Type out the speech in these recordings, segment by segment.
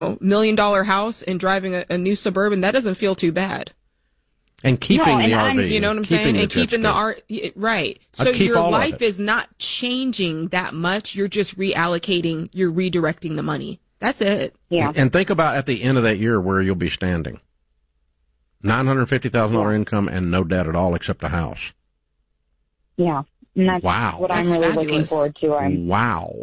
$1 million house and driving a new Suburban, that doesn't feel too bad. And keeping the RV. You know what I'm saying? And keeping right. So your life is not changing that much. You're just reallocating, you're redirecting the money. That's it. Yeah. And think about at the end of that year where you'll be standing. $950,000 income and no debt at all except a house. Yeah. And that's what I'm really looking forward to. Wow.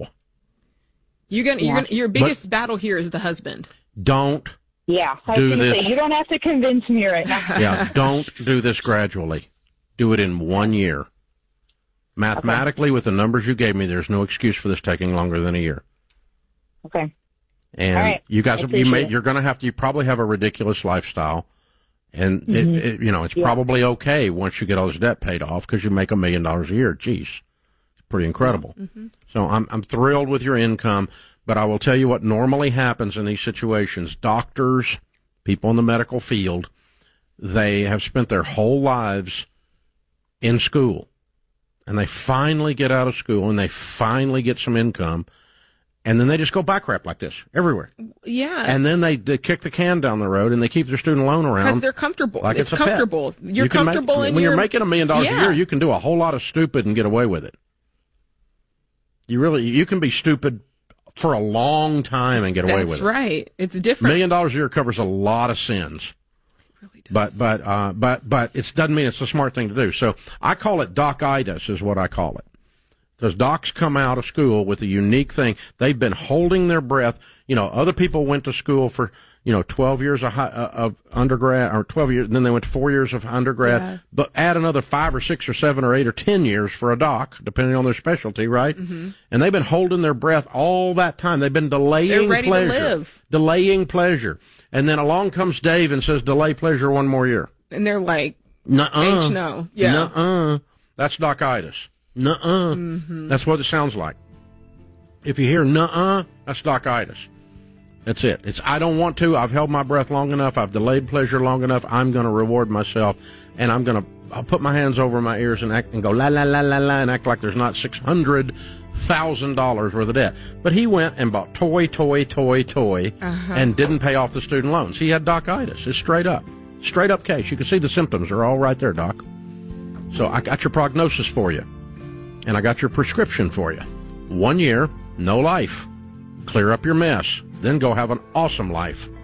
Your biggest battle here is the husband. Don't I was going to say, you don't have to convince me right now. Yeah, don't do this gradually. Do it in 1 year. Mathematically, with the numbers you gave me, there's no excuse for this taking longer than a year. Okay. And you guys, you're going to have to, you probably have a ridiculous lifestyle. And it's probably okay once you get all this debt paid off because you make $1 million a year. Jeez, it's pretty incredible. Mm-hmm. So I'm thrilled with your income, but I will tell you what normally happens in these situations. Doctors, people in the medical field, they have spent their whole lives in school, and they finally get out of school and they finally get some income. And then they just go backrap like this everywhere. Yeah. And then they kick the can down the road and they keep their student loan around. Because they're comfortable. Like it's comfortable. You're comfortable when you're making $1 million a year, you can do a whole lot of stupid and get away with it. You can be stupid for a long time and get away with it. That's right. It's different. $1 million a year covers a lot of sins. It really does. But it doesn't mean it's a smart thing to do. So I call it doc-itis is what I call it. Because docs come out of school with a unique thing. They've been holding their breath. Other people went to school for, 12 years of undergrad, or 12 years, and then they went to 4 years of undergrad. Yeah. But add another 5 or 6 or 7 or 8 or 10 years for a doc, depending on their specialty, right? Mm-hmm. And they've been holding their breath all that time. They've been delaying pleasure. They're ready to live. Delaying pleasure. And then along comes Dave and says, delay pleasure 1 more year. And they're like, nuh-uh. H no. Yeah. Nuh-uh. That's doc-itis. Nuh-uh. Mm-hmm. That's what it sounds like. If you hear nuh-uh, that's doc-itis. That's it. It's I don't want to. I've held my breath long enough. I've delayed pleasure long enough. I'm going to reward myself, and I'll put my hands over my ears and act and go la la la la la and act like there's not $600,000 worth of debt. But he went and bought toy, and didn't pay off the student loans. He had doc-itis. It's straight up case. You can see the symptoms are all right there, doc. So I got your prognosis for you. And I got your prescription for you. 1 year, no life. Clear up your mess. Then go have an awesome life.